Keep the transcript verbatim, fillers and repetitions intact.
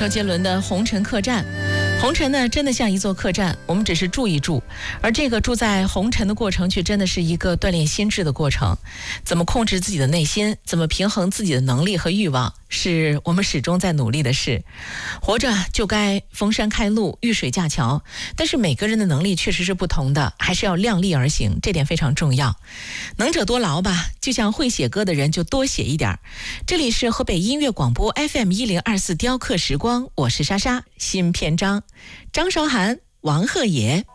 周杰伦的《红尘客栈》。红尘呢，真的像一座客栈，我们只是住一住，而这个住在红尘的过程，却真的是一个锻炼心智的过程。怎么控制自己的内心，怎么平衡自己的能力和欲望，是我们始终在努力的事。活着就该逢山开路，遇水架桥，但是每个人的能力确实是不同的，还是要量力而行，这点非常重要。能者多劳吧，就像会写歌的人就多写一点。这里是河北音乐广播 F M 一零二四雕刻时光，我是莎莎。新篇章，张韶涵、王鹤野。